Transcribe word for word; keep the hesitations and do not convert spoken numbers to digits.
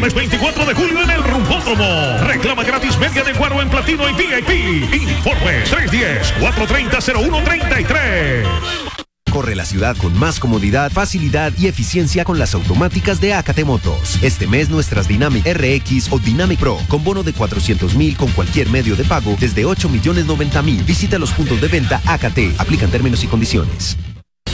Viernes veinticuatro de julio en el Rumbódromo. Reclama gratis media de guaro en platino y V I P. Informes tres uno cero, cuatro tres cero, cero uno tres tres. Corre la ciudad con más comodidad, facilidad y eficiencia con las automáticas de Acate Motos. Este mes nuestras Dynamic R X o Dynamic Pro con bono de cuatrocientos mil con cualquier medio de pago desde ocho millones noventa mil. Visita los puntos de venta Acate. Aplican términos y condiciones.